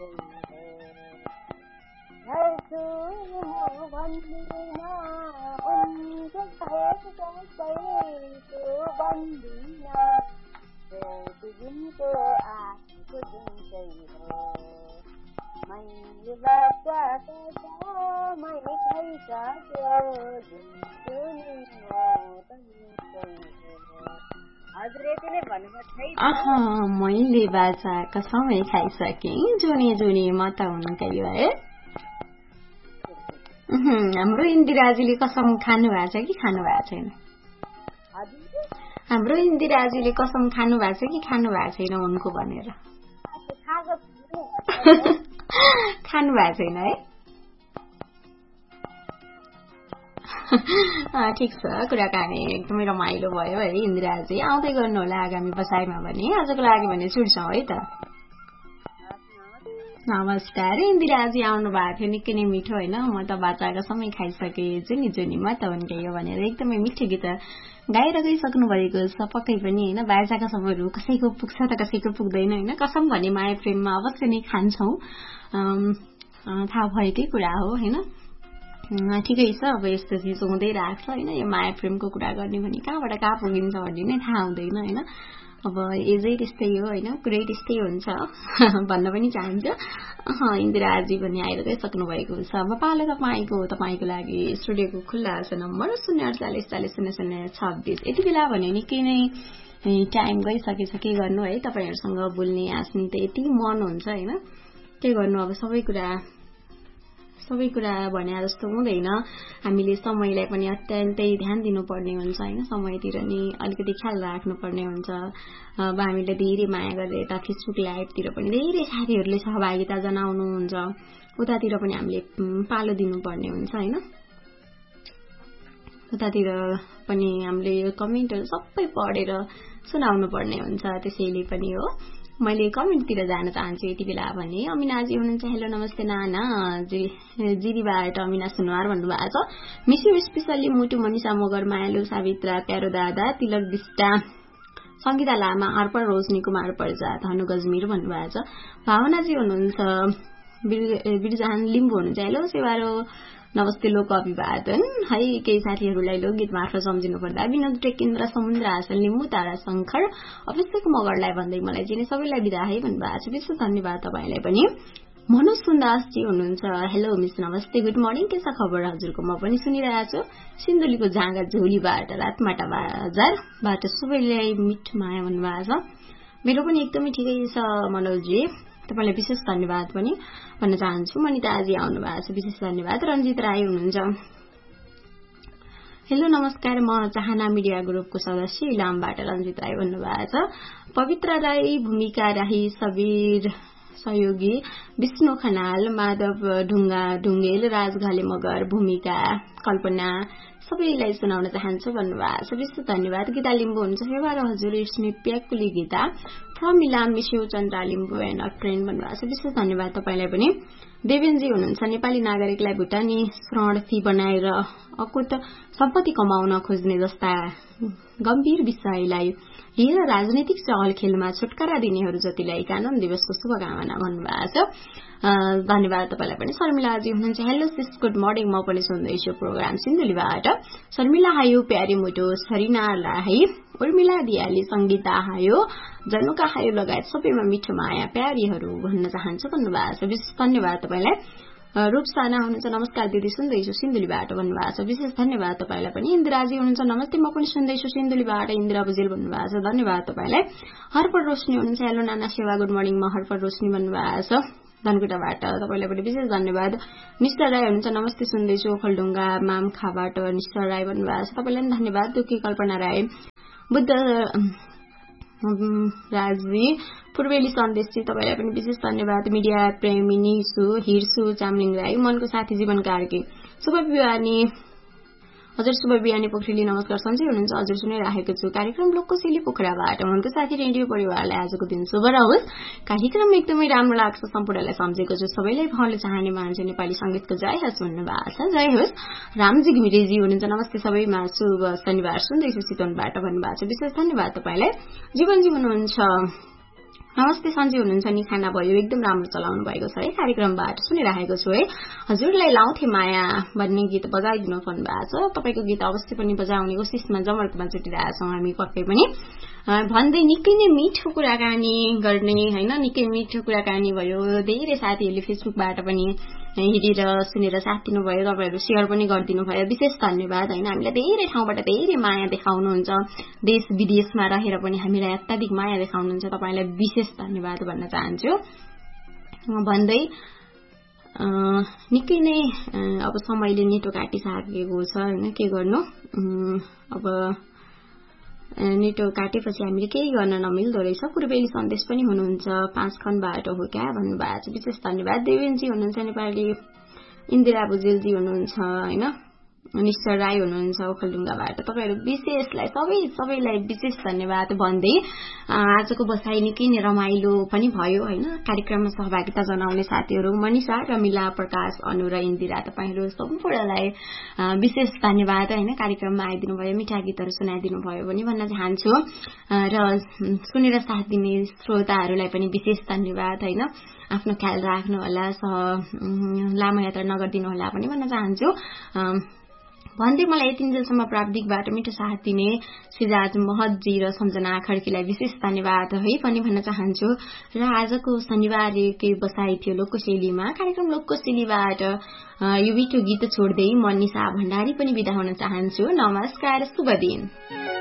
हेर्छु भन्दिन उनको भेट कसैको बन्दिन जुनको आँखको जुनकै हो मैले बाचामै खाइसक्यो जुनको हजुर यति नै भन्नुपर्छ है। मैले बाचा कसमै खाइसकेँ जुनी जुनी म त हुनुकै है। हाम्रो इन्दिराजीले कसम खानु भएको छ कि खानु भएको छैन? हाम्रो इन्दिराजीले कसम खानु भएको छ कि खानु भएको छैन उनको भनेर? खानु भएको छैन है। ठिक छ, कुराकानी एकदमै रमाइलो भयो है इन्दिराजी। आउँदै गर्नु होला आगामी बसाइमा भने। आजको लागि भने छुट्छौँ है त। नमस्कार। इन्दिराजी आउनु भएको थियो, निकै नै मिठो होइन। म त बाचाको समय खाइसकेँ जुनी जुनी म त उनकै हो भनेर एकदमै मिठो गीत गाएर गइसक्नु भएको छ पक्कै पनि होइन। बाचाका समयहरू कसैको पुग्छ त कसैको पुग्दैन होइन। कसम भने माया प्रेममा अवश्य नै खान्छौँ, थाहा भएकै कुरा हो होइन। ठिकै छ, अब यस्तो चिज हुँदै राख्छ होइन। यो माया प्रेमको कुरा गर्ने भने कहाँबाट कहाँ पुगिन्छ भन्ने नै थाहा हुँदैन होइन। अब एजै त्यस्तै हो होइन, कुरै त्यस्तै हुन्छ भन्न पनि चाहन्छु। इन्दिराजी पनि आएर गइसक्नु भएको छ। अब पालो तपाईँको लागि स्टुडियोको खुल्ला छ नम्बर 04840400620। यति बेला भने निकै नै टाइम गइसकेछ, के गर्नु है। तपाईँहरूसँग बोल्ने आस्ने त यति मन हुन्छ होइन, के गर्नु। अब सबै कुरा भने जस्तो हुँदैन। हामीले समयलाई पनि अत्यन्तै ध्यान दिनुपर्ने हुन्छ होइन। समयतिर नि अलिकति ख्याल राख्नुपर्ने हुन्छ। अब हामीले धेरै माया गरेर यता फेसबुक लाइभतिर पनि धेरै साथीहरूले सहभागिता जनाउनुहुन्छ, उतातिर पनि हामीले पालो दिनुपर्ने हुन्छ होइन। उतातिर पनि हामीले यो कमेन्टहरू सबै पढेर सुनाउनु पर्ने हुन्छ। त्यसैले पनि हो मैले कमेन्टतिर जान चाहन्छु यति बेला भने। अमिनाजी हुनुहुन्छ, हेलो नमस्ते नाना जिरीबाट अमिना सुनवार भन्नुभएको छ। मिस यु स्पेसल्ली मुटु, मनिषा मगर, मायालु, सावित्रा, प्यारो दादा, तिलक विष्टा, संगीता लामा, अर्पण रोशनी, कुमार पर्जा, धनु गजमीर भन्नुभएको छ। भावनाजी हुनुहुन्छ, बिरजान लिम्बू हुनुहुन्छ, हेलो सेवारो नमस्ते लोक अभिवादन है। केही साथीहरूलाई लोकगीत मार्फत सम्झिनु पर्दा विनोद टेकेन्द्र, समुद्र हासन, लिम्बू, तारा शङ्कर, अवश्यको मगरलाई भन्दै मलाई चिने सबैलाई बिदा है भन्नुभएको छ। विशेष धन्यवाद तपाईँलाई पनि। मनोज सुन्दासजी हुनुहुन्छ, हेलो मिस नमस्ते, गुड मर्निङ, के छ खबर हजुरको? म पनि सुनिरहेको छु। सिन्धुलीको झाँगा झोलीबाट रातमाटा बजारबाट सबैलाई मिठो माया भन्नुभएको छ। मेरो पनि एकदमै ठिकै छ मनोजजी, तपाईँलाई विशेष धन्यवाद पनि भन्न चाहन्छु। मनिता आजी आउनु भएको छ, विशेष धन्यवाद। रञ्जित राई हुनुहुन्छ, हेलो नमस्कार, म चाहना मिडिया ग्रुपको सदस्य इलामबाट रञ्जित राई भन्नुभएको छ। पवित्र राई, भूमिका राई, सबीर सहयोगी, विष्णु खनाल, माधव ढुङ्गेल, राज घले मगर, भूमिका, कल्पना सबैलाई सुनाउन चाहन्छु भन्नुभएको छ। विशेष धन्यवाद। गीता लिम्बू हुन्छ, व्यवहार हजुर, इस्मी Pyakuli Gita from Ilam, miss you Chandra Limbu and a friend भन्नुभएको छ। विशेष धन्यवाद तपाईँलाई पनि। देवेनजी हुनुहुन्छ, नेपाली नागरिकलाई भुटानी शरण फी बनाएर अकुत सम्पत्ति कमाउन खोज्ने जस्ता गम्भीर विषयलाई लिएर राजनैतिक चहलखेलमा छुटकारा दिनेहरू जतिलाई कानून दिवसको शुभकामना भन्नुभएको छ। धन्यवाद तपाईँलाई पनि। शर्मिलाजी हुनुहुन्छ, हेलो सिस गुड मर्निङ, म पनि सुन्दैछु प्रोग्राम सिन्धुलीबाट। शर्मिला हायो, प्यारी मुटो, सरिना लाही, उर्मिला दियाली, संगीता हायो, जनुका हायो लगायत सबैमा मिठो माया प्यारीहरू भन्न चाहन्छु भन्नुभएको छ। विशेष धन्यवाद तपाईँलाई। रूपसाना हुनुहुन्छ, नमस्कार दिदी सुन्दैछु सिन्धुलीबाट भन्नुभएको छ। विशेष धन्यवाद तपाईँलाई पनि। इन्दिराजी हुनुहुन्छ, नमस्ते म पनि सुन्दैछु सिन्धुलीबाट, इन्दिरा बुझेल भन्नुभएको छ। धन्यवाद तपाईँलाई। हर्पण रोशनी हुनुहुन्छ, हेलो नाना सेवा गुड मर्निङ, म हर्पण रोशनी भन्नुभएको छ धनकुटाबाट, तपाईँलाई पनि विशेष धन्यवाद। निष्ठा राई हुनुहुन्छ, नमस्ते सुन्दैछु ओखलढुङ्गा मामखाबाट निष्ठा राई भन्नुभएको छ। तपाईँलाई पनि धन्यवाद। दुखी कल्पना राई, बुद्ध राजी, पूर्वेली सन्देशजी तपाईँलाई पनि विशेष धन्यवाद। मिडिया प्रेमिनी हिर्सु चामलिङ राई, मनको साथी जीवन कार्की, शुभ बिहानी हजुर, शुभ बिहानी पोखरेली नमस्कार, सन्चै हुनुहुन्छ हजुर? सुनिराखेको छु कार्यक्रम लोककोशेली पोखराबाट। हुनुहुन्छ साथी रेडियो परिवारलाई आजको दिन शुभ रहोस्। कार्यक्रम एकदमै राम्रो लाग्छ, सम्पूर्णलाई सम्झेको छु, सबैलाई भलो चाहने मान्छे, नेपाली संगीतको जय होस् भन्नुभएको छ। जय होस्। रामजी घिमिरेजी हुनुहुन्छ, नमस्ते सबैमा, शुभ शनिबार सुन्दैछु चितवनबाट भन्नुभएको छ। विशेष धन्यवाद तपाईँलाई। जीवनजी हुनुहुन्छ, नमस्ते सन्जी हुनुहुन्छ नि, खाना भयो, एकदम राम्रो चलाउनु भएको छ है, कार्यक्रमबाट सुनिरहेको छु है। हजुरलाई लाउँथे माया भन्ने गीत बजाइदिनु भन्नु भएको छ। तपाईँको गीत अवश्य पनि बजाउने कोसिसमा जमर्कोमा जुटिरहेछौँ हामी पक्कै पनि। भन्दै निकै नै मिठो कुराकानी गर्ने होइन, निकै मिठो कुराकानी भयो। धेरै साथीहरूले फेसबुकबाट पनि हेरेर सुनेर साथ दिनुभयो, तपाईँहरू सेयर पनि गरिदिनु भयो, विशेष धन्यवाद होइन। हामीलाई धेरै ठाउँबाट धेरै माया देखाउनुहुन्छ, देश विदेशमा रहेर पनि हामीलाई अत्याधिक माया देखाउनुहुन्छ, तपाईँलाई विशेष धन्यवाद भन्न चाहन्छु। भन्दै निकै नै अब समयले नेटो काटिसकेको छ होइन, के गर्नु अब नेटो काटेपछि हामीले केही गर्न नमिल्दो रहेछ। पूर्वेली सन्देश पनि हुनुहुन्छ, 5 खण्डबाट हो क्या भन्नुभएको छ, विशेष धन्यवाद। देवेनजी हुनुहुन्छ नेपाली, इन्दिरा भुजेलजी हुनुहुन्छ होइन, निश्चर राई हुनुहुन्छ ओखलढुङ्गाबाट, तपाईँहरू विशेषलाई सबैलाई विशेष धन्यवाद भन्दै आजको बसाइ निकै नै रमाइलो पनि भयो होइन। कार्यक्रममा सहभागिता जनाउने साथीहरू मनिषा, रमिला, प्रकाश, अनु र इन्दिरा, तपाईँहरू सम्पूर्णलाई विशेष धन्यवाद होइन। कार्यक्रममा आइदिनु भयो, मिठा गीतहरू सुनाइदिनु भयो पनि भन्न चाहन्छु र सुनेर साथ दिने श्रोताहरूलाई पनि विशेष धन्यवाद होइन। आफ्नो ख्याल राख्नु होला, लामो यात्रा नगरिदिनु होला पनि भन्न चाहन्छु भन्दै मलाई यतिन्जेलसम्म प्राविधिकबाट मिठो साथ दिने श्रीराज महतजी र सम्झना खड्कीलाई विशेष धन्यवाद है पनि भन्न चाहन्छु। र आजको शनिबारकै बसाइ थियो लोकशैलीमा, कार्यक्रम लोकशैलीबाट यो मिठो गीत छोड्दै म निशा भण्डारी पनि बिदा हुन चाहन्छु। नमस्कार, शुभ दिन।